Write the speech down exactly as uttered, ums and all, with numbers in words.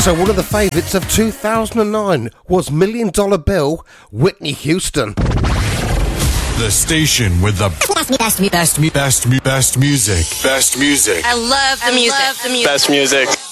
So one of the favourites of two thousand nine was Million Dollar Bill, Whitney Houston. The station with the best, best, best, best, best, best music. Best music. I love the music. I love the music. Best music.